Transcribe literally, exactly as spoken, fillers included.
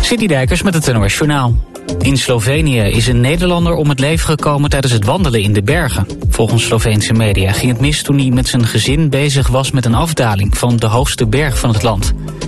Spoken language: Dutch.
Citydijkers met het N O S Journaal. In Slovenië is een Nederlander om het leven gekomen tijdens het wandelen in de bergen. Volgens Sloveense media ging het mis toen hij met zijn gezin bezig was met een afdaling van de hoogste berg van het land.